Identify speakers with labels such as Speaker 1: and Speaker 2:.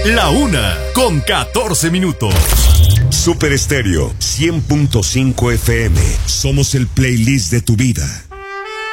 Speaker 1: La 1:14.
Speaker 2: Super Estéreo 100.5 FM. Somos el playlist de tu vida.